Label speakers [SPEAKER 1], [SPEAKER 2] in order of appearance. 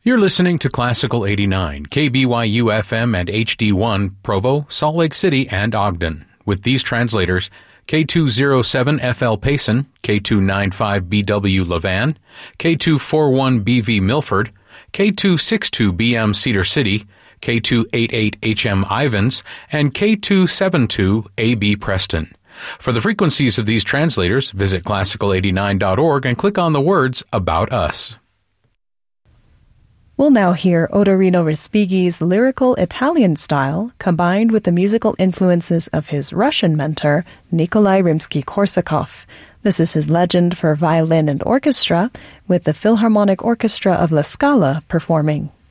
[SPEAKER 1] You're listening to Classical 89, KBYU FM and HD1, Provo, Salt Lake City, and Ogden. With these translators, K207FL Payson, K295BW Levan, K241BV Milford, K262BM Cedar City, K288HM Ivans, and K272AB Preston. For the frequencies of these translators, visit classical89.org and click on the words About Us.
[SPEAKER 2] We'll now hear Odorino Respighi's lyrical Italian style combined with the musical influences of his Russian mentor, Nikolai Rimsky-Korsakov. This is his legend for violin and orchestra, with the Philharmonic Orchestra of La Scala performing.